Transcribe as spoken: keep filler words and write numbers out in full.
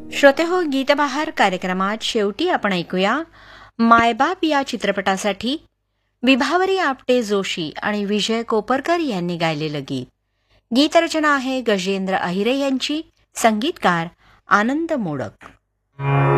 श्रोते हो, गीतबहार कार्यक्रमात शेवटी आपण ऐकूया मायबाप या चित्रपटासाठी विभावरी आपटे जोशी आणि विजय कोपरकर यांनी गायलेलं गीत. गीतरचना आहे गजेंद्र अहिरे यांची, संगीतकार आनंद मोडक.